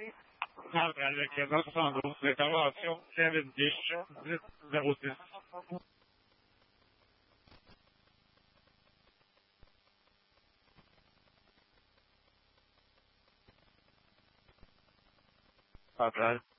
Après le Québec, 112, l'intervention, Kevin Dish, 1006. Après.